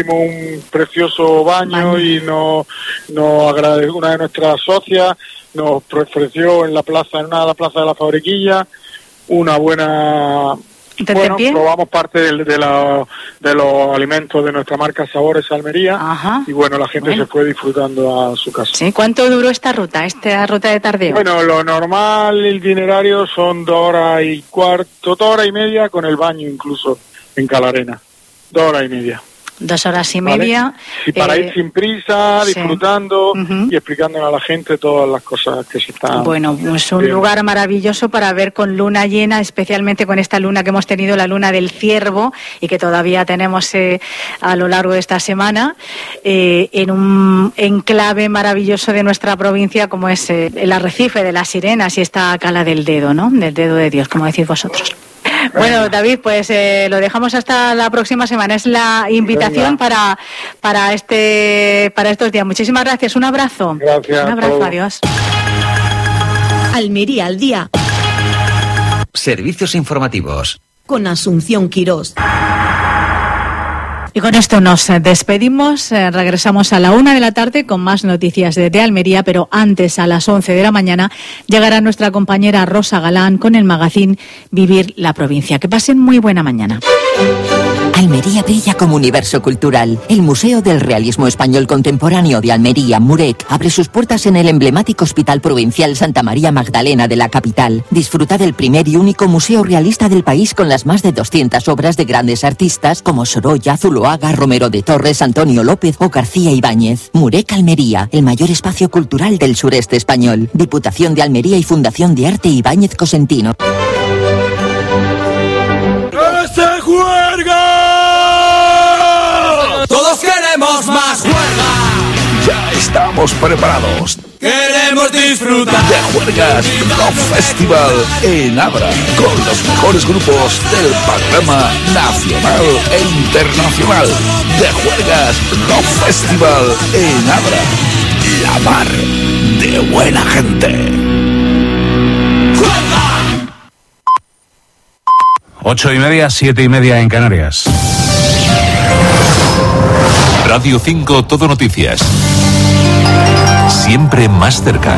un precioso baño y nos agradeció, una de nuestras socias nos ofreció en una de las plazas de la Fabriquilla una buena... Bueno, probamos parte de los alimentos de nuestra marca Sabores Almería. Ajá. Y bueno, la gente se fue disfrutando a su casa. Sí, ¿cuánto duró esta ruta de tardeo? Bueno, lo normal, el itinerario son 2 horas y cuarto, 2 horas y media con el baño incluso en Calarena. 2 horas y media. 2 horas y media. Y para ir sin prisa, disfrutando y explicándole a la gente todas las cosas que se están... Bueno, pues un lugar maravilloso para ver con luna llena, especialmente con esta luna que hemos tenido, la luna del Ciervo, y que todavía tenemos a lo largo de esta semana, en un enclave maravilloso de nuestra provincia como es el Arrecife de las Sirenas y esta Cala del Dedo, ¿no? Del Dedo de Dios, como decís vosotros. Bueno, David, pues lo dejamos hasta la próxima semana. Es la invitación para estos días. Muchísimas gracias. Un abrazo. Gracias. Un abrazo. Adiós. Almería al día. Servicios informativos. Con Asunción Quirós. Y con esto nos despedimos, regresamos a la 1:00 p.m. con más noticias de Almería, pero antes, a las 11 de la mañana, llegará nuestra compañera Rosa Galán con el magazín Vivir la Provincia. Que pasen muy buena mañana. Almería brilla como universo cultural. El Museo del Realismo Español Contemporáneo de Almería, MUREC, abre sus puertas en el emblemático Hospital Provincial Santa María Magdalena de la capital. Disfruta del primer y único museo realista del país con las más de 200 obras de grandes artistas como Sorolla, Zuloaga, Romero de Torres, Antonio López o García Ibáñez. MUREC Almería, el mayor espacio cultural del sureste español. Diputación de Almería y Fundación de Arte Ibáñez Cosentino. ¡Se juerga! ¡Todos queremos más juerga! Ya estamos preparados. ¡Queremos disfrutar! De Juergas Rock Festival en Abra, con los mejores grupos del panorama nacional e internacional. De Juergas Rock Festival en Abra, la mar de buena gente. 8:30, 7:30 en Canarias. Radio 5 Todo Noticias. Siempre más cerca.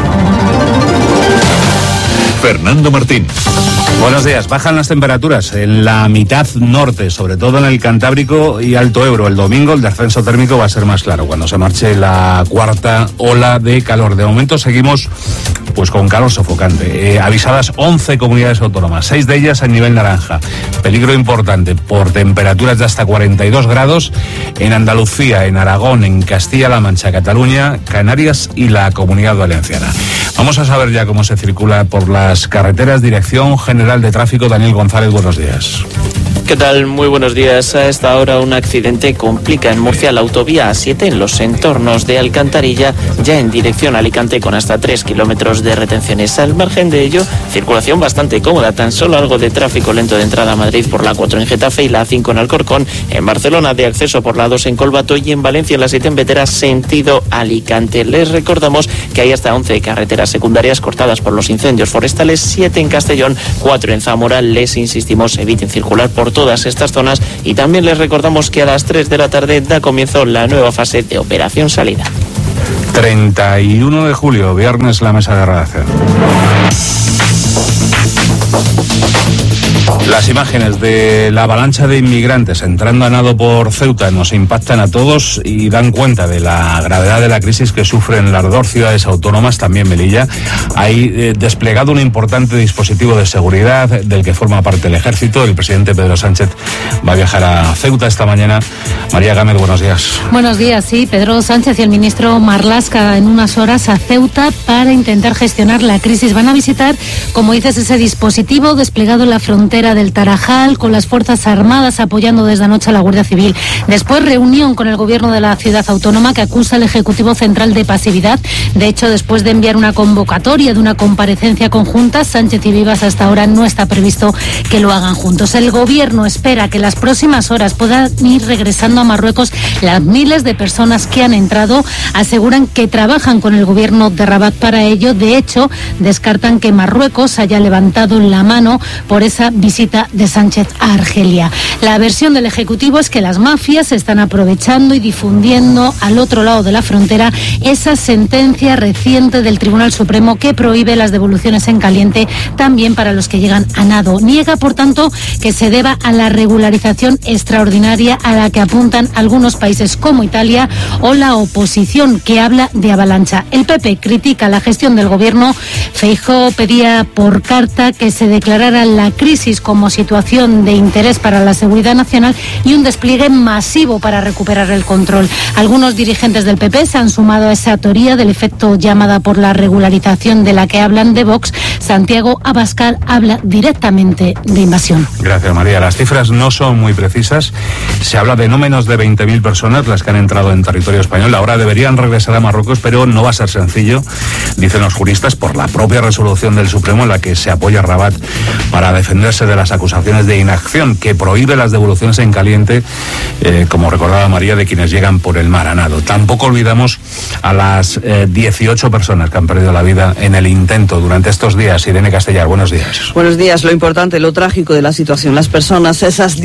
Fernando Martín. Buenos días. Bajan las temperaturas en la mitad norte, sobre todo en el Cantábrico y Alto Ebro. El domingo el descenso térmico va a ser más claro cuando se marche la cuarta ola de calor. De momento seguimos pues con calor sofocante. Avisadas 11 comunidades autónomas, 6 de ellas en nivel naranja. Peligro importante por temperaturas de hasta 42 grados en Andalucía, en Aragón, en Castilla-La Mancha, Cataluña, Canarias y la Comunidad Valenciana. Vamos a saber ya cómo se circula por las carreteras. Dirección General de Tráfico, Daniel González, buenos días. ¿Qué tal? Muy buenos días. A esta hora un accidente complica en Murcia la autovía A7 en los entornos de Alcantarilla, ya en dirección a Alicante con hasta 3 kilómetros de retenciones. Al margen de ello, circulación bastante cómoda, tan solo algo de tráfico lento de entrada a Madrid por la 4 en Getafe y la A5 en Alcorcón, en Barcelona de acceso por la 2 en Colbato y en Valencia la 7 en Vetera sentido Alicante. Les recordamos que hay hasta 11 carreteras secundarias cortadas por los incendios forestales, 7 en Castellón, 4 en Zamora. Les insistimos, eviten circular por todas estas zonas y también les recordamos que a las 3 de la tarde da comienzo la nueva fase de Operación Salida. 31 de julio, viernes, la mesa de redacción. Las imágenes de la avalancha de inmigrantes entrando a nado por Ceuta nos impactan a todos y dan cuenta de la gravedad de la crisis que sufren las 2 ciudades autónomas, también Melilla. Hay desplegado un importante dispositivo de seguridad del que forma parte el Ejército. El presidente Pedro Sánchez va a viajar a Ceuta esta mañana. María Gámez, buenos días. Buenos días, sí. Pedro Sánchez y el ministro Marlaska en unas horas a Ceuta para intentar gestionar la crisis. Van a visitar, como dices, ese dispositivo desplegado en la frontera del Tarajal, con las Fuerzas Armadas apoyando desde anoche a la Guardia Civil. Después, reunión con el gobierno de la ciudad autónoma que acusa al Ejecutivo Central de pasividad. De hecho, después de enviar una convocatoria de una comparecencia conjunta, Sánchez y Vivas hasta ahora no está previsto que lo hagan juntos. El gobierno espera que en las próximas horas puedan ir regresando a Marruecos las miles de personas que han entrado. Aseguran que trabajan con el gobierno de Rabat para ello. De hecho, descartan que Marruecos Podemos haya levantado la mano por esa visita de Sánchez a Argelia. La versión del Ejecutivo es que las mafias están aprovechando y difundiendo al otro lado de la frontera esa sentencia reciente del Tribunal Supremo que prohíbe las devoluciones en caliente también para los que llegan a nado. Niega, por tanto, que se deba a la regularización extraordinaria a la que apuntan algunos países como Italia o la oposición, que habla de avalancha. El PP critica la gestión del gobierno. Feijóo pedía por carta que se declarara la crisis como situación de interés para la seguridad nacional y un despliegue masivo para recuperar el control. Algunos dirigentes del PP se han sumado a esa teoría del efecto llamada por la regularización de la que hablan de Vox. Santiago Abascal habla directamente de invasión. Gracias, María. Las cifras no son muy precisas. Se habla de no menos de 20.000 personas las que han entrado en territorio español. Ahora deberían regresar a Marruecos, pero no va a ser sencillo, dicen los juristas, por la propia resolución del Supremo en la que se apoya Rabat para defenderse de las acusaciones de inacción que prohíbe las devoluciones en caliente, como recordaba María, de quienes llegan por el mar a nado. Tampoco olvidamos a las 18 personas que han perdido la vida en el intento durante estos días. Irene Castellar, buenos días. Buenos días. Lo importante, lo trágico de la situación, las personas, esos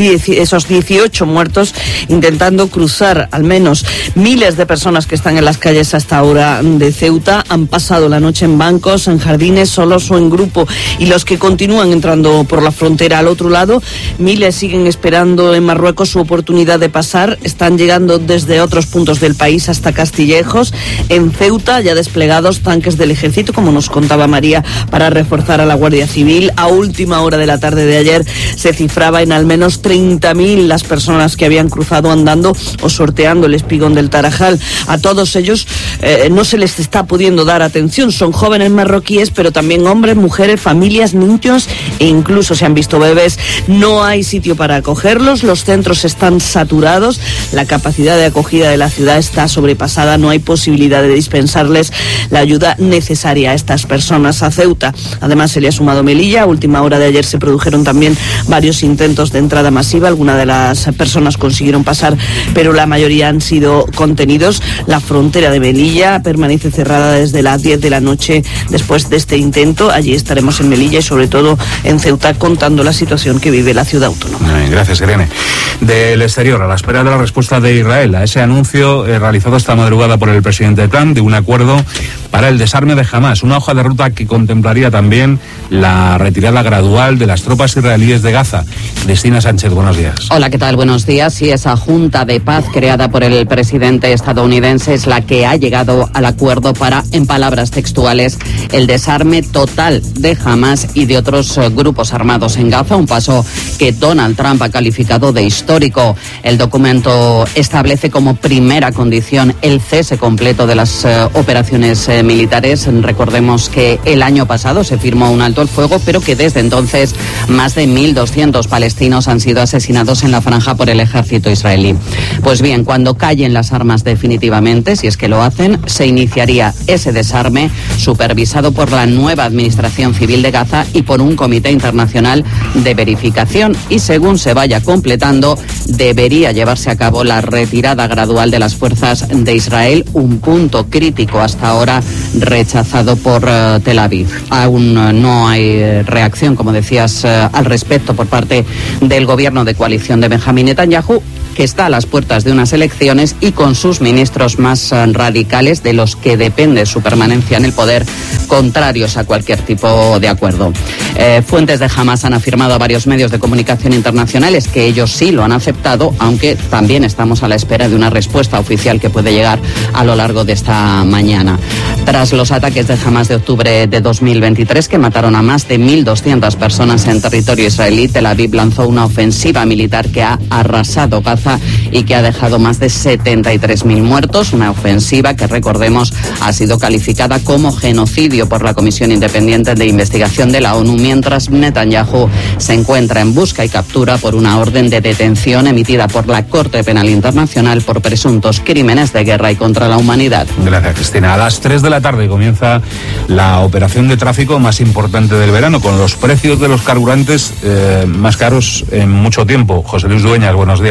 18 muertos intentando cruzar, al menos miles de personas que están en las calles hasta ahora de Ceuta, han pasado la noche en bancos, en jardines, solos o en grupo, y los que continúan entrando por la frontera al otro lado, miles siguen esperando en Marruecos su oportunidad de pasar, están llegando desde otros puntos del país hasta Castillejos. En Ceuta ya desplegados tanques del ejército, como nos contaba María, para reforzar a la Guardia Civil. A última hora de la tarde de ayer se cifraba en al menos 30.000 las personas que habían cruzado andando o sorteando el espigón del Tarajal. A todos ellos no se les está pudiendo dar atención. Son jóvenes marroquíes, pero también hombres, mujeres, familias, niños e incluso se han visto bebés. No hay sitio para acogerlos, los centros están saturados, la capacidad de acogida de la ciudad está sobrepasada, no hay posibilidad de dispensarles la ayuda necesaria a estas personas. A Ceuta, además, se le ha sumado Melilla. A última hora de ayer se produjeron también varios intentos de entrada masiva. Algunas de las personas consiguieron pasar, pero la mayoría han sido contenidos. La frontera de Melilla permanece cerrada desde las 10 de la noche después de este intento. Allí estaremos en Melilla y sobre todo en Ceuta contando la situación que vive la ciudad autónoma. Gracias, Irene. Del exterior, a la espera de la respuesta de Israel a ese anuncio realizado esta madrugada por el presidente Trump de un acuerdo para el desarme de Hamás, una hoja de ruta que contemplaría también la retirada gradual de las tropas israelíes de Gaza. Cristina Sánchez, buenos días. Hola, ¿qué tal? Buenos días. Y esa junta de paz creada por el presidente estadounidense es la que ha llegado al acuerdo para, en palabras textuales, el desarme total de Hamás y de otros grupos armados en Gaza, un paso que Donald Trump ha calificado de histórico. El documento establece como primera condición el cese completo de las operaciones militares. Recordemos que el año pasado se firmó un alto el fuego, pero que desde entonces más de 1.200 palestinos han sido asesinados en la franja por el ejército israelí. Pues bien, cuando callen las armas definitivamente, si es que lo hacen, se iniciaría ese desarme supervisado por la nueva Administración Civil de Gaza y por un comité internacional de verificación, y según se vaya completando, debería llevarse a cabo la retirada gradual de las fuerzas de Israel, un punto crítico hasta ahora rechazado por Tel Aviv. Aún no hay reacción, como decías, al respecto por parte del gobierno de coalición de Benjamín Netanyahu, que está a las puertas de unas elecciones y con sus ministros más radicales, de los que depende su permanencia en el poder, contrarios a cualquier tipo de acuerdo. Fuentes de Hamás han afirmado a varios medios de comunicación internacionales que ellos sí lo han aceptado, aunque también estamos a la espera de una respuesta oficial que puede llegar a lo largo de esta mañana. Tras los ataques de Hamás de octubre de 2023, que mataron a más de 1.200 personas en territorio israelí, Tel Aviv lanzó una ofensiva militar que ha arrasado Gaza y que ha dejado más de 73.000 muertos, una ofensiva que, recordemos, ha sido calificada como genocidio por la Comisión Independiente de Investigación de la ONU, mientras Netanyahu se encuentra en busca y captura por una orden de detención emitida por la Corte Penal Internacional por presuntos crímenes de guerra y contra la humanidad. Gracias, Cristina. A las 3 de la tarde comienza la operación de tráfico más importante del verano, con los precios de los carburantes más caros en mucho tiempo. José Luis Dueñas, buenos días. Buenos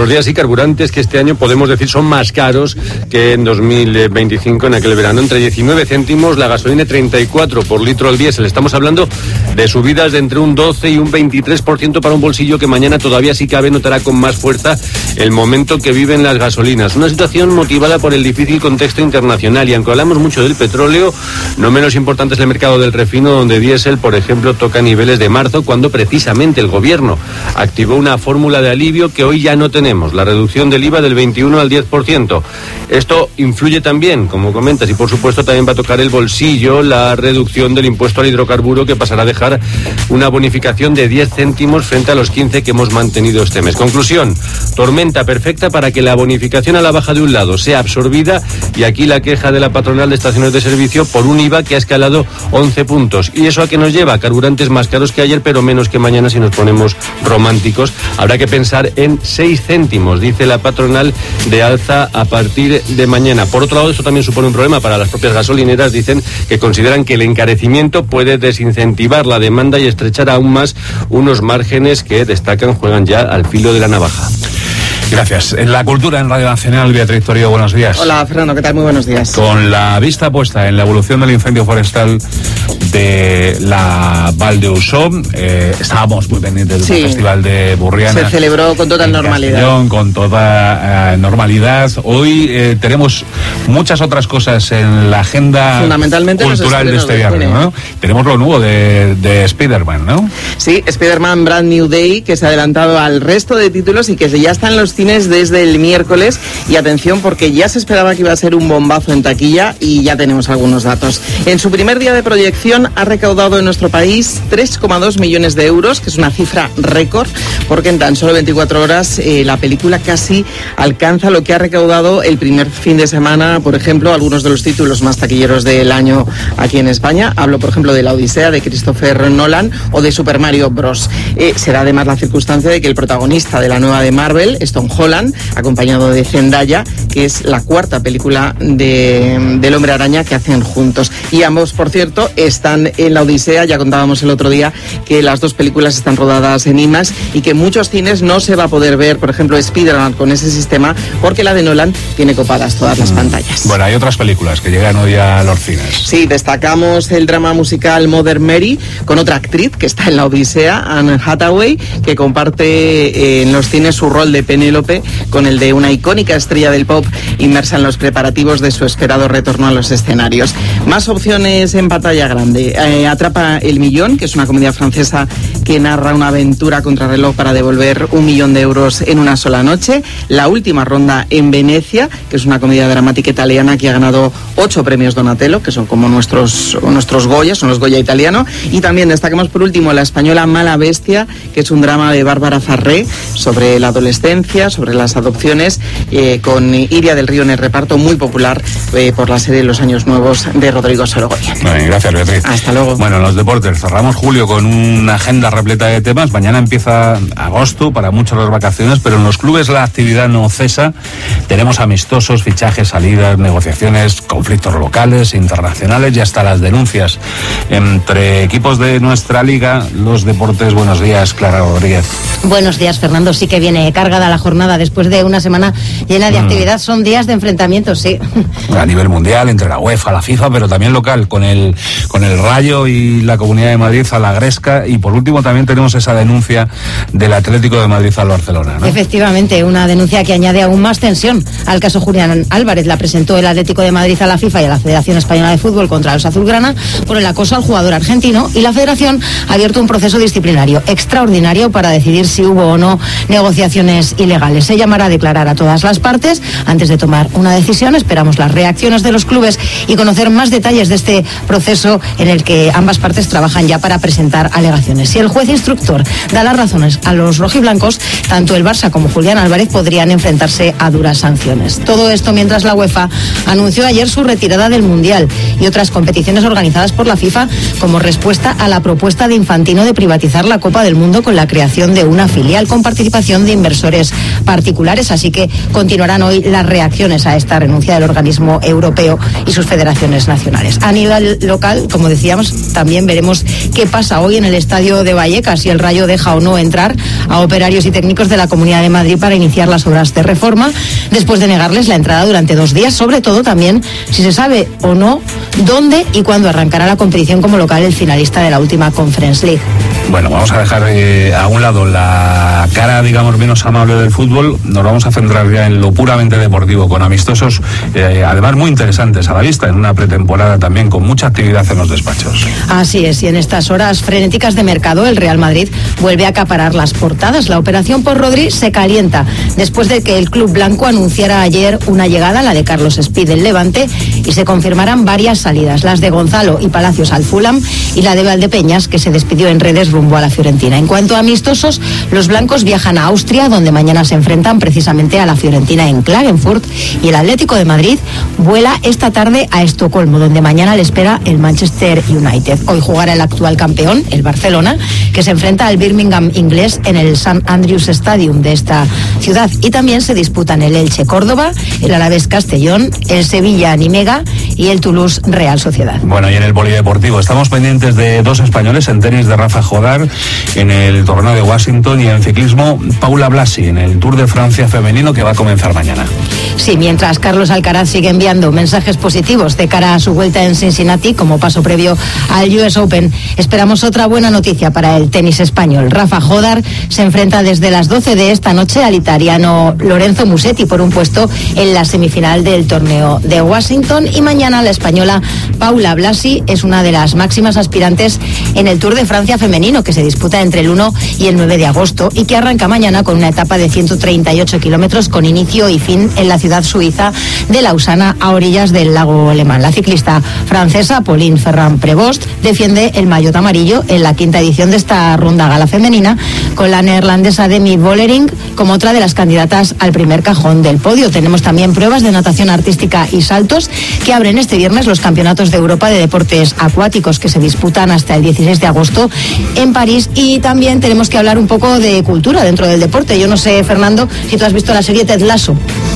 Buenos días. Y carburantes que este año podemos decir son más caros que en 2025, en aquel verano. Entre 19 céntimos la gasolina, 34 por litro al diésel. Estamos hablando de subidas de entre un 12 y un 23% para un bolsillo que mañana todavía, si cabe, notará con más fuerza el momento que viven las gasolinas. Una situación motivada por el difícil contexto internacional. Y aunque hablamos mucho del petróleo, no menos importante es el mercado del refino, donde diésel, por ejemplo, toca niveles de marzo, cuando precisamente el gobierno activó una fórmula de alivio que hoy ya no tenemos, la reducción del IVA del 21 al 10%. Esto influye también, como comentas, y por supuesto también va a tocar el bolsillo la reducción del impuesto al hidrocarburo, que pasará a dejar una bonificación de 10 céntimos frente a los 15 que hemos mantenido este mes. Conclusión, tormenta perfecta para que la bonificación a la baja de un lado sea absorbida, y aquí la queja de la patronal de estaciones de servicio por un IVA que ha escalado 11 puntos. ¿Y eso a qué nos lleva? Carburantes más caros que ayer, pero menos que mañana si nos ponemos románticos. Habrá que pensar en 6 céntimos, dice la patronal, de alza a partir de mañana. Por otro lado, esto también supone un problema para las propias gasolineras. Dicen que consideran que el encarecimiento puede desincentivar la demanda y estrechar aún más unos márgenes que destacan juegan ya al filo de la navaja. Gracias. En la cultura en Radio Nacional, Beatriz Torío, buenos días. Hola, Fernando, ¿qué tal? Muy buenos días. Con la vista puesta en la evolución del incendio forestal de la Val de Usó, estábamos muy pendientes del Festival de Burriana. Se celebró con total normalidad. Castellón, con toda normalidad. Hoy tenemos muchas otras cosas en la agenda cultural de este viernes, ¿no? Tenemos lo nuevo de Spider-Man, ¿no? Sí, Spider-Man Brand New Day, que se ha adelantado al resto de títulos y que ya está en los cines desde el miércoles. Y atención, porque ya se esperaba que iba a ser un bombazo en taquilla y ya tenemos algunos datos. En su primer día de proyección ha recaudado en nuestro país 3,2 millones de euros, que es una cifra récord, porque en tan solo 24 horas la película casi alcanza lo que ha recaudado el primer fin de semana, por ejemplo, algunos de los títulos más taquilleros del año aquí en España. Hablo, por ejemplo, de La Odisea, de Christopher Nolan, o de Super Mario Bros. Será además la circunstancia de que el protagonista de la nueva de Marvel, Tom Holland, acompañado de Zendaya, que es la cuarta película del Hombre Araña que hacen juntos. Y ambos, por cierto, están en La Odisea. Ya contábamos el otro día que las dos películas están rodadas en IMAX y que en muchos cines no se va a poder ver, por ejemplo, Spider-Man con ese sistema, porque la de Nolan tiene copadas todas las pantallas. Bueno, hay otras películas que llegan hoy a los cines. Sí, destacamos el drama musical Mother Mary, con otra actriz que está en La Odisea, Anne Hathaway, que comparte en los cines su rol de Penélope con el de una icónica estrella del pop inmersa en los preparativos de su esperado retorno a los escenarios. Más opciones en pantalla grande. Atrapa el millón, que es una comedia francesa que narra una aventura contrarreloj para devolver 1 millón de euros en una sola noche. La última ronda en Venecia, que es una comedia dramática italiana que ha ganado 8 premios Donatello, que son como nuestros Goya, son los Goya italiano. Y también destacamos por último la española Mala Bestia, que es un drama de Bárbara Farré sobre la adolescencia, sobre las adopciones, con Iria del Río en el reparto, muy popular por la serie Los Años Nuevos de Rodrigo Sorogoyen. Gracias, Beatriz. Hasta luego. Bueno, los deportes. Cerramos julio con una agenda repleta de temas. Mañana empieza agosto, para muchos las vacaciones, pero en los clubes la actividad no cesa. Tenemos amistosos, fichajes, salidas, negociaciones, conflictos locales, internacionales y hasta las denuncias entre equipos de nuestra liga. Los deportes. Buenos días, Clara Rodríguez. Buenos días, Fernando. Sí que viene cargada la jornada después de una semana llena de actividad. Son días de enfrentamientos, sí. A nivel mundial, entre la UEFA, la FIFA, pero también local, con el Rayo y la Comunidad de Madrid a la Gresca. Y por último también tenemos esa denuncia del Atlético de Madrid al Barcelona, ¿no? Efectivamente, una denuncia que añade aún más tensión al caso Julián Álvarez. La presentó el Atlético de Madrid a la FIFA y a la Federación Española de Fútbol contra los azulgrana por el acoso al jugador argentino, y la Federación ha abierto un proceso disciplinario extraordinario para decidir si hubo o no negociaciones ilegales. Se llamará a declarar a todas las partes antes de tomar una decisión. Esperamos las reacciones de los clubes y conocer más detalles de este proceso en el que ambas partes trabajan ya para presentar alegaciones. Si el juez instructor da las razones a los rojiblancos, tanto el Barça como Julián Álvarez podrían enfrentarse a duras sanciones. Todo esto mientras la UEFA anunció ayer su retirada del Mundial y otras competiciones organizadas por la FIFA como respuesta a la propuesta de Infantino de privatizar la Copa del Mundo con la creación de una filial con participación de inversores particulares, así que continuarán hoy las reacciones a esta renuncia del organismo europeo y sus federaciones nacionales. A nivel local, como decíamos, también veremos qué pasa hoy en el estadio de Vallecas, si el Rayo deja o no entrar a operarios y técnicos de la Comunidad de Madrid para iniciar las obras de reforma, después de negarles la entrada durante 2 días, sobre todo también si se sabe o no dónde y cuándo arrancará la competición como local el finalista de la última Conference League. Bueno, vamos a dejar a un lado la cara, digamos, menos amable del fútbol. Nos vamos a centrar ya en lo puramente deportivo, con amistosos, además muy interesantes a la vista, en una pretemporada también con mucha actividad en los despachos. Así es, y en estas horas frenéticas de mercado, el Real Madrid vuelve a acaparar las portadas. La operación por Rodri se calienta después de que el club blanco anunciara ayer una llegada, la de Carlos Speed del Levante, y se confirmaran varias salidas, las de Gonzalo y Palacios al Fulham y la de Valdepeñas, que se despidió en redes rumbo a la Fiorentina. En cuanto a amistosos, los blancos viajan a Austria, donde mañana se enfrentan precisamente a la Fiorentina en Klagenfurt, y el Atlético de Madrid vuela esta tarde a Estocolmo, donde mañana le espera el Manchester United. Hoy jugará el actual campeón, el Barcelona, que se enfrenta al Birmingham inglés en el St. Andrews Stadium de esta ciudad, y también se disputan el Elche Córdoba, el Alavés Castellón, el Sevilla Nimega y el Toulouse Real Sociedad. Bueno, y en el polideportivo estamos pendientes de 2 españoles, en tenis de Rafa Jodar en el torneo de Washington, y en ciclismo Paula Blasi en el Tour de Francia femenino, que va a comenzar mañana. Sí, mientras Carlos Alcaraz sigue enviando mensajes positivos de cara a su vuelta en Cincinnati como paso previo al US Open, esperamos otra buena noticia para el tenis español. Rafa Jodar se enfrenta desde las 12 de esta noche al italiano Lorenzo Musetti por un puesto en la semifinal del torneo de Washington, y mañana la española Paula Blasi es una de las máximas aspirantes en el Tour de Francia femenino, que se disputa entre el 1 y el 9 de agosto y que arranca mañana con una etapa de 138 kilómetros con inicio y fin en la ciudad suiza de Lausana, a orillas del lago Alemán. La ciclista francesa Pauline Ferrand-Prévost defiende el maillot amarillo en la 5ª edición de esta ronda gala femenina, con la neerlandesa Demi Vollering como otra de las candidatas al primer cajón del podio. Tenemos también pruebas de natación artística y saltos que abren este viernes los campeonatos de Europa de deportes acuáticos, que se disputan hasta el 16 de agosto en París, y también tenemos que hablar un poco de cultura dentro del deporte. Yo no sé, Fernando, si tú has visto la serie Ted Lasso.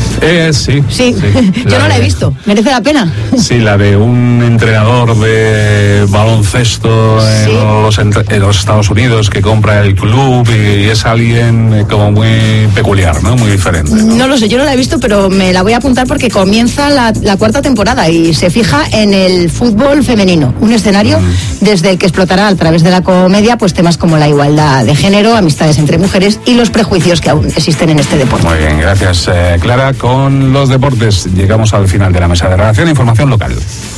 Sí. Yo no la he visto. ¿Merece la pena? Sí, la de un entrenador de baloncesto en los Estados Unidos que compra el club, y es alguien como muy peculiar, ¿no? Muy diferente, ¿no? No lo sé, yo no la he visto, pero me la voy a apuntar porque comienza la 4ª temporada y se fija en el fútbol femenino, un escenario desde el que explotará a través de la comedia pues temas como la igualdad de género, amistades entre mujeres y los prejuicios que aún existen en este deporte. Muy bien, gracias, Clara. Con los deportes llegamos al final de la mesa de redacción. Información local.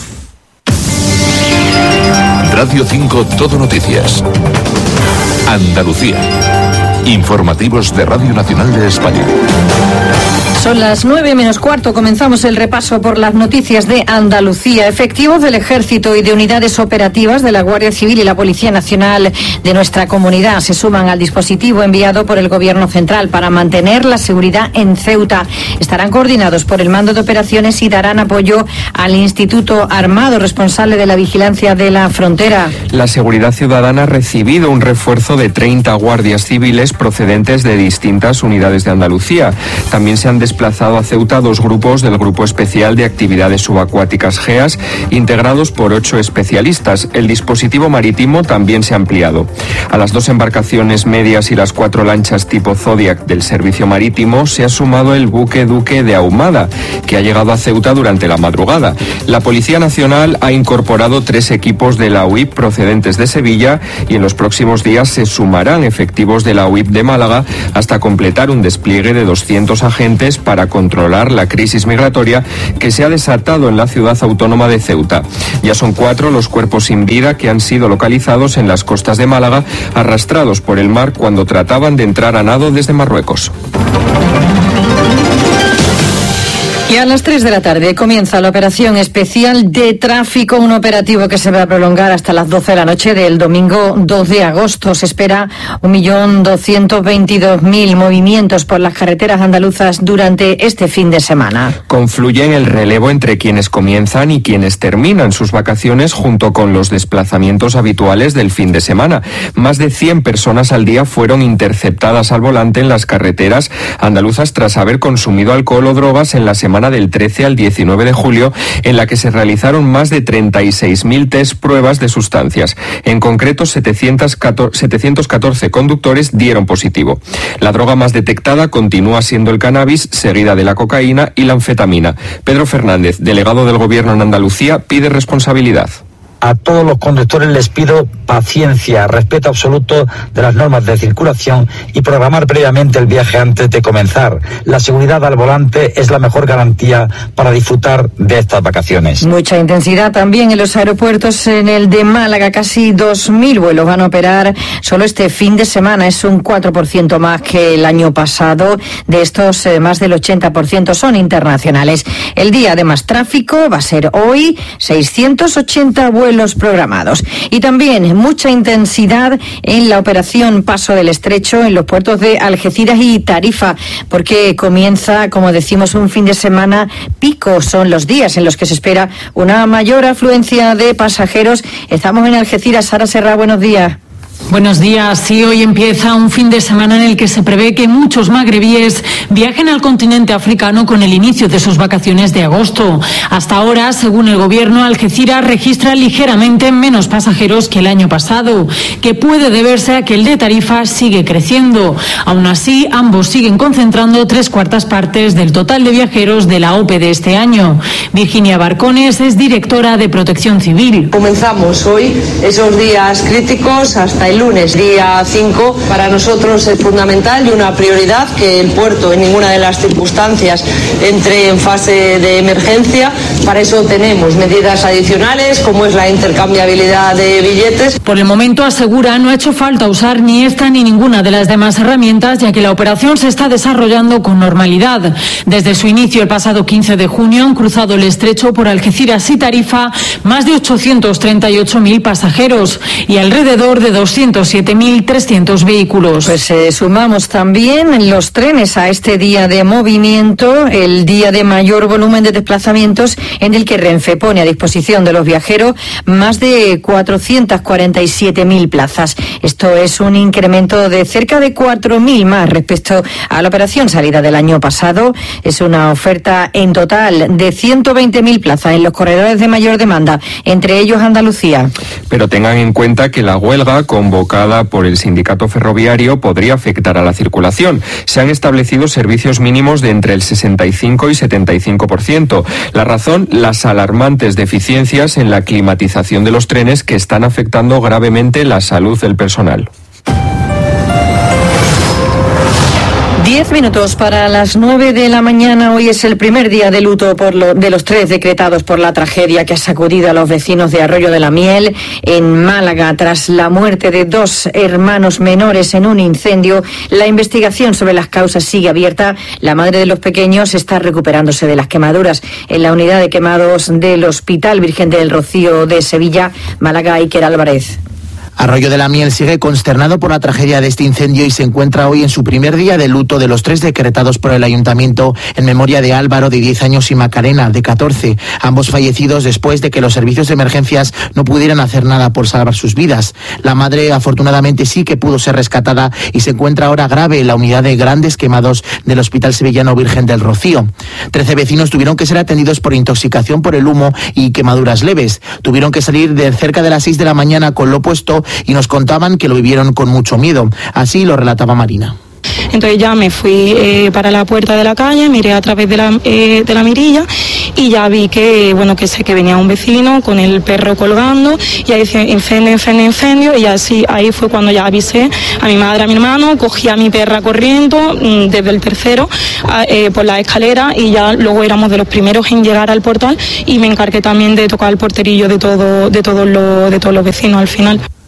Radio 5 Todo Noticias. Andalucía. Informativos de Radio Nacional de España. Son las 9:15. Comenzamos el repaso por las noticias de Andalucía. Efectivos del Ejército y de unidades operativas de la Guardia Civil y la Policía Nacional de nuestra comunidad se suman al dispositivo enviado por el Gobierno Central para mantener la seguridad en Ceuta. Estarán coordinados por el Mando de Operaciones y darán apoyo al Instituto Armado, responsable de la vigilancia de la frontera. La seguridad ciudadana ha recibido un refuerzo de 30 guardias civiles procedentes de distintas unidades de Andalucía. También se han desplazado a Ceuta 2 grupos del Grupo Especial de Actividades Subacuáticas GEAS, integrados por 8 especialistas. El dispositivo marítimo también se ha ampliado. A las 2 embarcaciones medias y las 4 lanchas tipo Zodiac del servicio marítimo se ha sumado el buque Duque de Ahumada, que ha llegado a Ceuta durante la madrugada. La Policía Nacional ha incorporado 3 equipos de la UIP procedentes de Sevilla, y en los próximos días se sumarán efectivos de la UIP de Málaga hasta completar un despliegue de 200 agentes para controlar la crisis migratoria que se ha desatado en la ciudad autónoma de Ceuta. Ya son 4 los cuerpos sin vida que han sido localizados en las costas de Málaga, arrastrados por el mar cuando trataban de entrar a nado desde Marruecos. Y a las 3 de la tarde comienza la operación especial de tráfico, un operativo que se va a prolongar hasta las 12 de la noche del domingo 2 de agosto. Se espera 1.222.000 movimientos por las carreteras andaluzas durante este fin de semana. Confluye en el relevo entre quienes comienzan y quienes terminan sus vacaciones junto con los desplazamientos habituales del fin de semana. Más de 100 personas al día fueron interceptadas al volante en las carreteras andaluzas tras haber consumido alcohol o drogas en la semana del 13 al 19 de julio, en la que se realizaron más de 36.000 test pruebas de sustancias. En concreto, 714 conductores dieron positivo. La droga más detectada continúa siendo el cannabis, seguida de la cocaína y la anfetamina. Pedro Fernández, delegado del Gobierno en Andalucía, pide responsabilidad. A todos los conductores les pido paciencia, respeto absoluto de las normas de circulación y programar previamente el viaje antes de comenzar. La seguridad al volante es la mejor garantía para disfrutar de estas vacaciones. Mucha intensidad también en los aeropuertos. En el de Málaga, casi 2.000 vuelos van a operar solo este fin de semana. Es un 4% más que el año pasado. De estos, más del 80% son internacionales. El día de más tráfico va a ser hoy, 680 vuelos programados. Y también mucha intensidad en la operación Paso del Estrecho en los puertos de Algeciras y Tarifa, porque comienza, como decimos, un fin de semana pico. Son los días en los que se espera una mayor afluencia de pasajeros. Estamos en Algeciras. Sara Serra, buenos días. Buenos días. Sí, hoy empieza un fin de semana en el que se prevé que muchos magrebíes viajen al continente africano con el inicio de sus vacaciones de agosto. Hasta ahora, según el gobierno, Algeciras registra ligeramente menos pasajeros que el año pasado, que puede deberse a que el de Tarifa sigue creciendo. Aún así, ambos siguen concentrando 3/4 partes del total de viajeros de la OPE de este año. Virginia Barcones es directora de Protección Civil. Comenzamos hoy esos días críticos hasta el lunes, día 5. Para nosotros es fundamental y una prioridad que el puerto en ninguna de las circunstancias entre en fase de emergencia. Para eso tenemos medidas adicionales como es la intercambiabilidad de billetes. Por el momento, asegura, no ha hecho falta usar ni esta ni ninguna de las demás herramientas, ya que la operación se está desarrollando con normalidad. Desde su inicio el pasado 15 de junio han cruzado el estrecho por Algeciras y Tarifa más de 838.000 pasajeros y alrededor de 207.300 vehículos. Pues sumamos también los trenes a este día de movimiento, el día de mayor volumen de desplazamientos, en el que Renfe pone a disposición de los viajeros más de 447.000 plazas. Esto es un incremento de cerca de 4.000 más respecto a la operación salida del año pasado. Es una oferta en total de 120.000 plazas en los corredores de mayor demanda, entre ellos Andalucía. Pero tengan en cuenta que la huelga convocada por el sindicato ferroviario podría afectar a la circulación. Se han establecido servicios mínimos de entre el 65 y 75%. La razón, las alarmantes deficiencias en la climatización de los trenes que están afectando gravemente la salud del personal. 10 minutos para las 9 de la mañana. Hoy es el primer día de luto de los 3 decretados por la tragedia que ha sacudido a los vecinos de Arroyo de la Miel en Málaga tras la muerte de 2 hermanos menores en un incendio. La investigación sobre las causas sigue abierta. La madre de los pequeños está recuperándose de las quemaduras en la unidad de quemados del Hospital Virgen del Rocío de Sevilla. Málaga, Iker Álvarez. Arroyo de la Miel sigue consternado por la tragedia de este incendio y se encuentra hoy en su primer día de luto de los 3 decretados por el Ayuntamiento en memoria de Álvaro, de 10 años, y Macarena, de 14, ambos fallecidos después de que los servicios de emergencias no pudieran hacer nada por salvar sus vidas. La madre, afortunadamente, sí que pudo ser rescatada y se encuentra ahora grave en la unidad de grandes quemados del Hospital Sevillano Virgen del Rocío. 13 vecinos tuvieron que ser atendidos por intoxicación por el humo y quemaduras leves. Tuvieron que salir de cerca de las 6 de la mañana con lo puesto y nos contaban que lo vivieron con mucho miedo. Así lo relataba Marina. Entonces ya me fui para la puerta de la calle, miré a través de la mirilla y ya vi que venía un vecino con el perro colgando y ahí decía incendio, y así ahí fue cuando ya avisé a mi madre, a mi hermano, cogí a mi perra corriendo desde el tercero por la escalera y ya luego éramos de los primeros en llegar al portal y me encargué también de tocar el porterillo de todos los vecinos al final.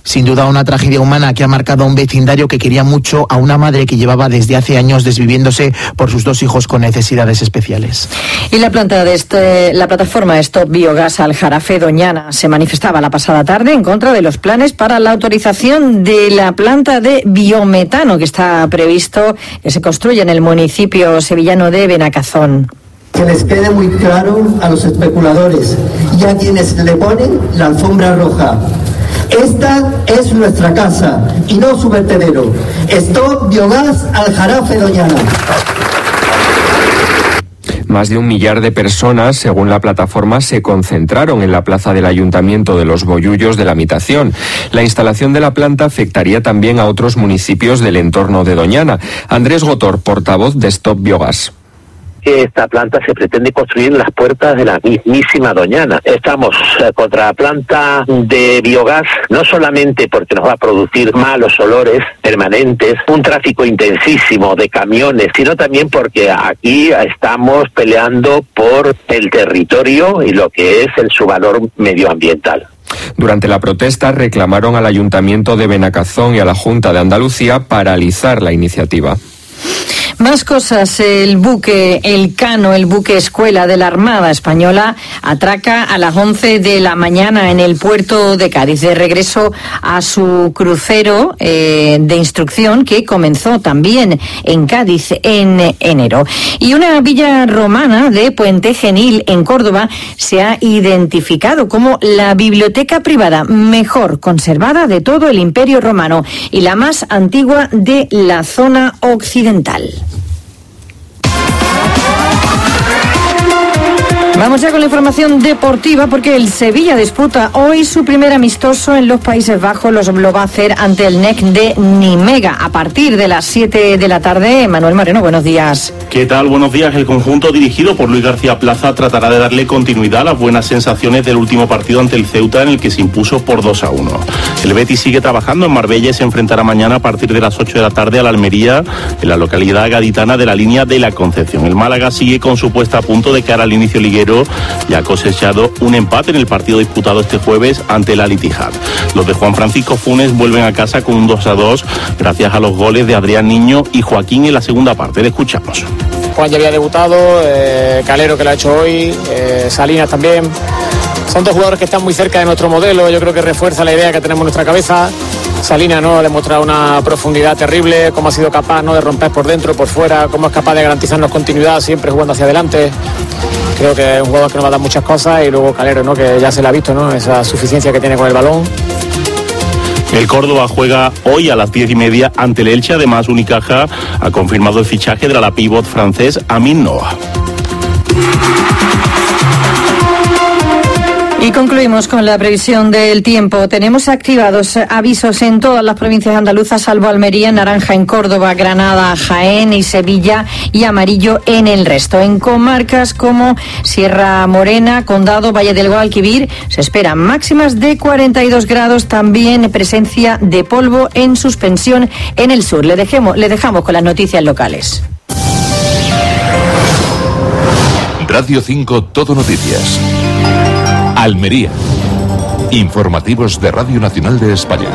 Sin duda una tragedia humana que ha marcado a un vecindario que quería mucho a una madre que llevaba desde hace años desviviéndose por sus 2 hijos con necesidades especiales. Y la plataforma Stop Biogas Aljarafe Doñana se manifestaba la pasada tarde en contra de los planes para la autorización de la planta de biometano que está previsto que se construya en el municipio sevillano de Benacazón. Que les quede muy claro a los especuladores y a quienes le ponen la alfombra roja. Esta es nuestra casa y no su vertedero. Stop Biogas Aljarafe Doñana. Más de 1 millar de personas, según la plataforma, se concentraron en la plaza del Ayuntamiento de Los Bollullos de la Mitación. La instalación de la planta afectaría también a otros municipios del entorno de Doñana. Andrés Gotor, portavoz de Stop Biogas. Esta planta se pretende construir en las puertas de la mismísima Doñana. Estamos contra la planta de biogás, no solamente porque nos va a producir malos olores permanentes, un tráfico intensísimo de camiones, sino también porque aquí estamos peleando por el territorio y lo que es su valor medioambiental. Durante la protesta reclamaron al Ayuntamiento de Benacazón y a la Junta de Andalucía paralizar la iniciativa. Más cosas, el buque escuela de la Armada Española atraca a las 11 de la mañana en el puerto de Cádiz, de regreso a su crucero de instrucción que comenzó también en Cádiz en enero. Y una villa romana de Puente Genil, en Córdoba, se ha identificado como la biblioteca privada mejor conservada de todo el Imperio Romano y la más antigua de la zona occidental. Vamos ya con la información deportiva porque el Sevilla disputa hoy su primer amistoso en los Países Bajos. Lo va a hacer ante el NEC de Nimega a partir de las 7 de la tarde. Manuel Moreno, buenos días. ¿Qué tal? Buenos días. El conjunto dirigido por Luis García Plaza tratará de darle continuidad a las buenas sensaciones del último partido ante el Ceuta en el que se impuso por 2-1. El Betis sigue trabajando en Marbella y se enfrentará mañana a partir de las 8 de la tarde a la Almería en la localidad gaditana de la línea de la Concepción. El Málaga sigue con su puesta a punto de cara al inicio liguero y ha cosechado un empate en el partido disputado este jueves ante el Al Ittihad. Los de Juan Francisco Funes vuelven a casa con un 2-2 gracias a los goles de Adrián Niño y Joaquín en la segunda parte. Le escuchamos. Juan ya había debutado, Calero que lo ha hecho hoy, Salinas también. Son 2 jugadores que están muy cerca de nuestro modelo. Yo creo que refuerza la idea que tenemos en nuestra cabeza. Salinas ha demostrado una profundidad terrible, cómo ha sido capaz de romper por dentro, por fuera, cómo es capaz de garantizarnos continuidad siempre jugando hacia adelante. Creo que es un jugador que nos va a dar muchas cosas y luego Calero, que ya se le ha visto, esa suficiencia que tiene con el balón. El Córdoba juega hoy a las 10:30 ante el Elche. Además, Unicaja ha confirmado el fichaje de la pívot francés Amin Noah. Y concluimos con la previsión del tiempo. Tenemos activados avisos en todas las provincias andaluzas, salvo Almería, naranja en Córdoba, Granada, Jaén y Sevilla, y amarillo en el resto. En comarcas como Sierra Morena, Condado, Valle del Guadalquivir, se esperan máximas de 42 grados, también presencia de polvo en suspensión en el sur. Le dejamos con las noticias locales. Radio 5 Todo Noticias. Almería. Informativos de Radio Nacional de España.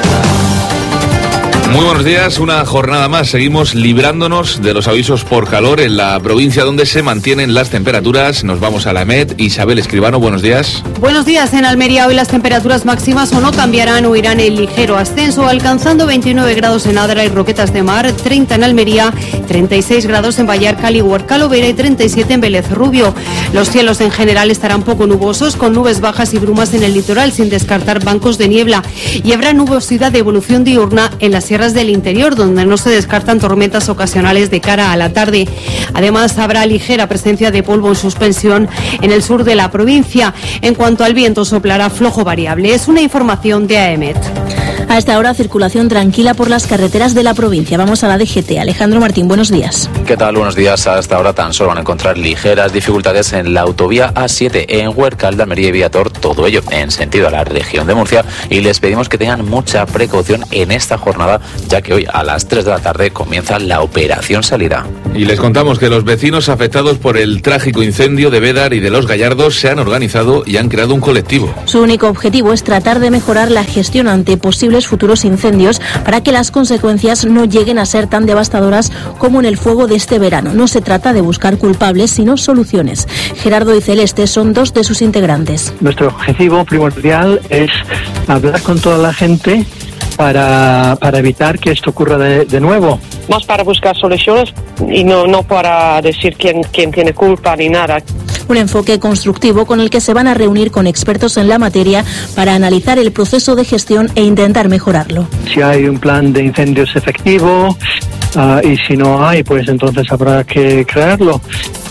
Muy buenos días, una jornada más. Seguimos librándonos de los avisos por calor en la provincia donde se mantienen las temperaturas. Nos vamos a la EMET. Isabel Escribano, buenos días. Buenos días. En Almería hoy las temperaturas máximas o no cambiarán o irán en ligero ascenso, alcanzando 29 grados en Adra y Roquetas de Mar, 30 en Almería, 36 grados en Vallarcal y Huarcalovera y 37 en Vélez Rubio. Los cielos en general estarán poco nubosos, con nubes bajas y brumas en el litoral, sin descartar bancos de niebla. Y habrá nubosidad de evolución diurna en las sierras del interior, donde no se descartan tormentas ocasionales de cara a la tarde. Además, habrá ligera presencia de polvo en suspensión en el sur de la provincia. En cuanto al viento, soplará flojo variable. Es una información de AEMET. A esta hora, circulación tranquila por las carreteras de la provincia. Vamos a la DGT. Alejandro Martín, buenos días. ¿Qué tal? Buenos días. A esta hora tan solo van a encontrar ligeras dificultades en la autovía A7 en Huércal, Almería y Viator, todo ello en sentido a la región de Murcia, y les pedimos que tengan mucha precaución en esta jornada, ya que hoy a las 3 de la tarde comienza la operación salida. Y les contamos que los vecinos afectados por el trágico incendio de Bédar y de Los Gallardos se han organizado y han creado un colectivo. Su único objetivo es tratar de mejorar la gestión ante posibles futuros incendios para que las consecuencias no lleguen a ser tan devastadoras como en el fuego de este verano. No se trata de buscar culpables, sino soluciones. Gerardo y Celeste son dos de sus integrantes. Nuestro objetivo primordial es hablar con toda la gente para evitar que esto ocurra de nuevo. Más para buscar soluciones y no para decir quién tiene culpa ni nada. Un enfoque constructivo con el que se van a reunir con expertos en la materia para analizar el proceso de gestión e intentar mejorarlo. Si hay un plan de incendios efectivo y si no hay, pues entonces habrá que crearlo.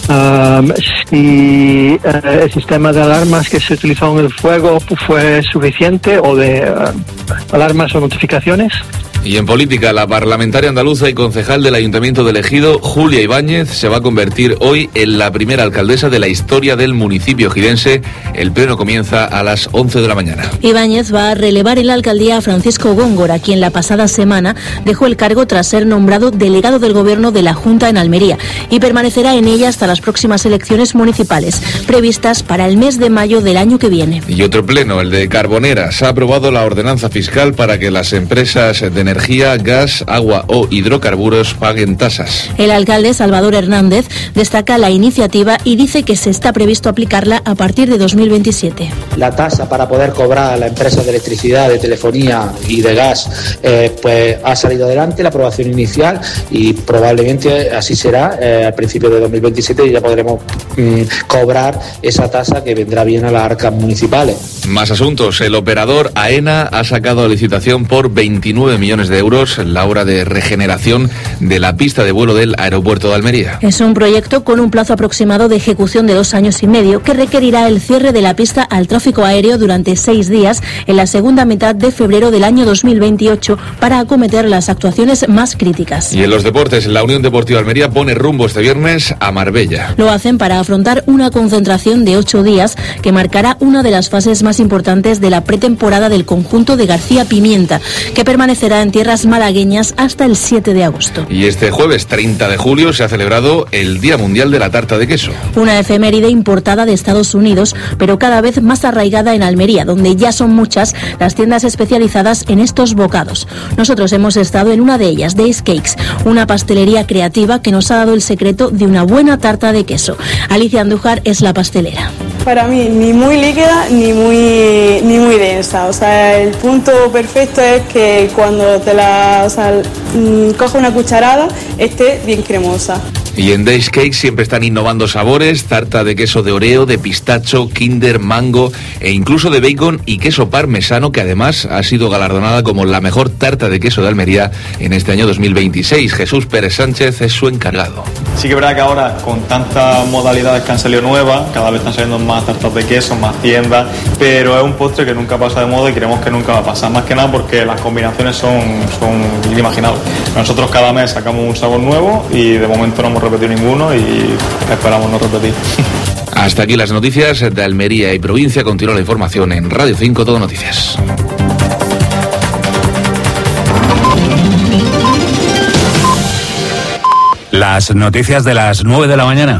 Si el sistema de alarmas que se utilizó en el fuego fue suficiente o de alarmas o notificaciones. Y en política, la parlamentaria andaluza y concejal del Ayuntamiento de Ejido, Julia Ibáñez, se va a convertir hoy en la primera alcaldesa de la historia del municipio ejidense. El pleno comienza a las 11 de la mañana. Ibáñez va a relevar en la alcaldía a Francisco Góngora, quien la pasada semana dejó el cargo tras ser nombrado delegado del Gobierno de la Junta en Almería, y permanecerá en ella hasta las próximas elecciones municipales, previstas para el mes de mayo del año que viene. Y otro pleno, el de Carboneras, ha aprobado la ordenanza fiscal para que las empresas de energía, gas, agua o hidrocarburos paguen tasas. El alcalde Salvador Hernández destaca la iniciativa y dice que se está previsto aplicarla a partir de 2027. La tasa para poder cobrar a la empresa de electricidad, de telefonía y de gas pues ha salido adelante, la aprobación inicial, y probablemente así será al principio de 2027 y ya podremos cobrar esa tasa que vendrá bien a las arcas municipales. Más asuntos. El operador AENA ha sacado a licitación por 29 millones de euros la obra de regeneración de la pista de vuelo del aeropuerto de Almería. Es un proyecto con un plazo aproximado de ejecución de 2 años y medio que requerirá el cierre de la pista al tráfico aéreo durante 6 días en la segunda mitad de febrero del año 2028 para acometer las actuaciones más críticas. Y en los deportes, la Unión Deportiva Almería pone rumbo este viernes a Marbella. Lo hacen para afrontar una concentración de 8 días que marcará una de las fases más importantes de la pretemporada del conjunto de García Pimienta, que permanecerá en tierras malagueñas hasta el 7 de agosto. Y este jueves 30 de julio se ha celebrado el Día Mundial de la Tarta de Queso. Una efeméride importada de Estados Unidos, pero cada vez más arraigada en Almería, donde ya son muchas las tiendas especializadas en estos bocados. Nosotros hemos estado en una de ellas, Days Cakes, una pastelería creativa que nos ha dado el secreto de una buena tarta de queso. Alicia Andújar es la pastelera. Para mí, ni muy líquida ni muy densa. O sea, el punto perfecto es que cuando te coja una cucharada, esté bien cremosa. Y en Days Cake siempre están innovando sabores: tarta de queso de Oreo, de pistacho, Kinder, mango e incluso de bacon y queso parmesano, que además ha sido galardonada como la mejor tarta de queso de Almería en este año 2026. Jesús Pérez Sánchez es su encargado. Sí que es verdad que ahora, con tantas modalidades que han salido nuevas, cada vez están saliendo más tartas de queso, más tiendas, pero es un postre que nunca pasa de moda y creemos que nunca va a pasar, más que nada porque las combinaciones son inimaginables. Nosotros cada mes sacamos un sabor nuevo y de momento no hemos repetido ninguno y esperamos no repetir. Hasta aquí las noticias de Almería y provincia. Continúa la información en Radio 5 Todo Noticias. Las noticias de las 9 de la mañana.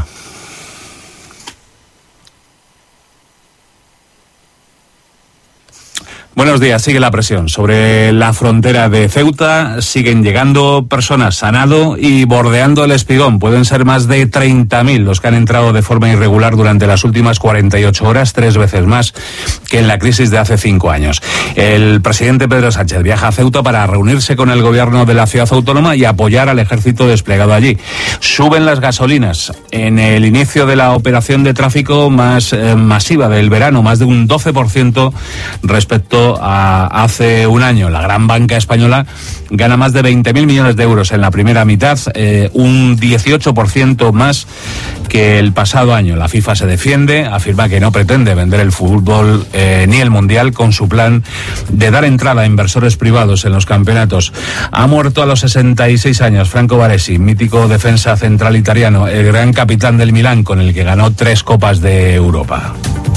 Buenos días. Sigue la presión sobre la frontera de Ceuta. Siguen llegando personas a nado y bordeando el Espigón. Pueden ser más de 30.000 los que han entrado de forma irregular durante las últimas 48 horas, 3 veces más que en la crisis de hace 5 años. El presidente Pedro Sánchez viaja a Ceuta para reunirse con el gobierno de la ciudad autónoma y apoyar al ejército desplegado allí. Suben las gasolinas. En el inicio de la operación de tráfico más masiva del verano, más de un 12% respecto cuando hace un año la gran banca española gana más de 20.000 millones de euros en la primera mitad, un 18% más que el pasado año. La FIFA se defiende, afirma que no pretende vender el fútbol ni el mundial con su plan de dar entrada a inversores privados en los campeonatos. Ha muerto a los 66 años Franco Baresi, mítico defensa central italiano, el gran capitán del Milán, con el que ganó 3 Copas de Europa.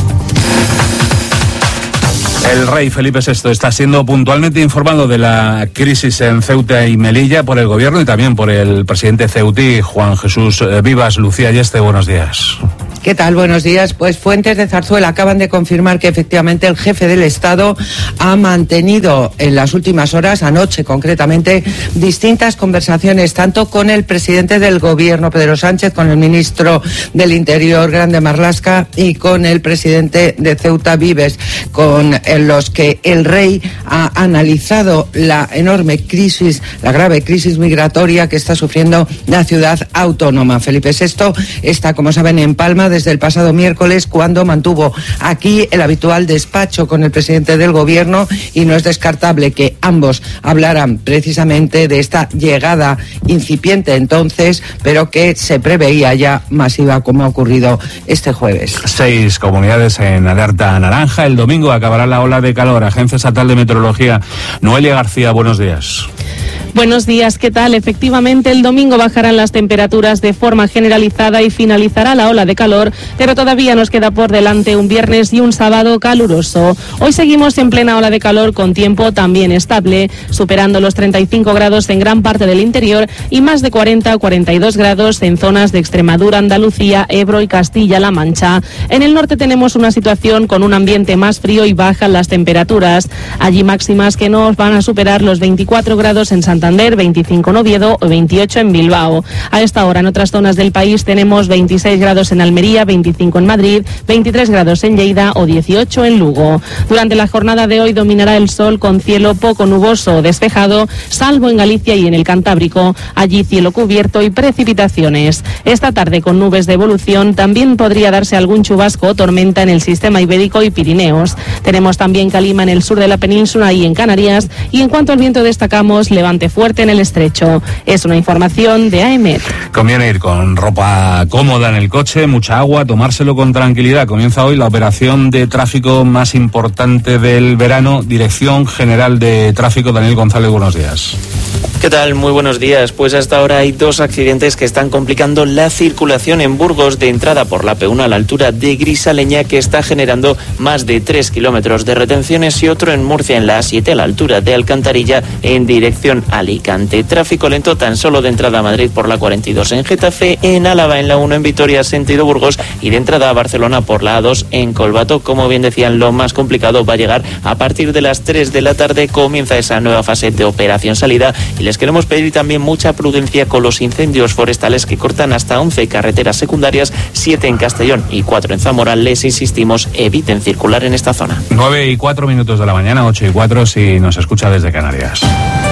El rey Felipe VI está siendo puntualmente informado de la crisis en Ceuta y Melilla por el gobierno y también por el presidente ceutí, Juan Jesús Vivas. Lucía Yeste, buenos días. ¿Qué tal? Buenos días. Pues fuentes de Zarzuela acaban de confirmar que efectivamente el jefe del Estado ha mantenido en las últimas horas, anoche concretamente, distintas conversaciones, tanto con el presidente del Gobierno, Pedro Sánchez, con el ministro del Interior, Grande Marlaska, y con el presidente de Ceuta, Vives, con los que el rey ha analizado la enorme crisis, la grave crisis migratoria que está sufriendo la ciudad autónoma. Felipe VI está, como saben, en Palma desde el pasado miércoles, cuando mantuvo aquí el habitual despacho con el presidente del Gobierno, y no es descartable que ambos hablaran precisamente de esta llegada incipiente entonces, pero que se preveía ya masiva, como ha ocurrido este jueves. 6 comunidades en alerta naranja. El domingo acabará la ola de calor. Agencia Estatal de Meteorología. Noelia García, buenos días. Buenos días, ¿qué tal? Efectivamente, el domingo bajarán las temperaturas de forma generalizada y finalizará la ola de calor, pero todavía nos queda por delante un viernes y un sábado caluroso. Hoy seguimos en plena ola de calor con tiempo también estable, superando los 35 grados en gran parte del interior y más de 40 o 42 grados en zonas de Extremadura, Andalucía, Ebro y Castilla-La Mancha. En el norte tenemos una situación con un ambiente más frío y bajan las temperaturas. Allí máximas que no van a superar los 24 grados en Santander, 25 en Oviedo o 28 en Bilbao. A esta hora en otras zonas del país tenemos 26 grados en Almería, 25 en Madrid, 23 grados en Lleida o 18 en Lugo. Durante la jornada de hoy dominará el sol con cielo poco nuboso o despejado, salvo en Galicia y en el Cantábrico. Allí cielo cubierto y precipitaciones. Esta tarde con nubes de evolución también podría darse algún chubasco o tormenta en el sistema ibérico y Pirineos. Tenemos también calima en el sur de la península y en Canarias, y en cuanto al viento destacamos levante fuerte en el estrecho. Es una información de AEMET. Conviene ir con ropa cómoda en el coche, mucha agua, tomárselo con tranquilidad. Comienza hoy la operación de tráfico más importante del verano. Dirección General de Tráfico, Daniel González, buenos días. ¿Qué tal? Muy buenos días. Pues hasta ahora hay 2 accidentes que están complicando la circulación en Burgos, de entrada por la P1 a la altura de Grisaleña, que está generando más de 3 kilómetros de retenciones, y otro en Murcia en la A7 a la altura de Alcantarilla en dirección a Alicante. Tráfico lento tan solo de entrada a Madrid por la 42 en Getafe, en Álava en la 1 en Vitoria sentido Burgos, y de entrada a Barcelona por la A2 en Colbato. Como bien decían, lo más complicado va a llegar a partir de las 3 de la tarde. Comienza esa nueva fase de operación salida, y les queremos pedir también mucha prudencia con los incendios forestales que cortan hasta 11 carreteras secundarias, 7 en Castellón y 4 en Zamora. Les insistimos, eviten circular en esta zona. 9:04 de la mañana, 8:04 si nos escucha desde Canarias.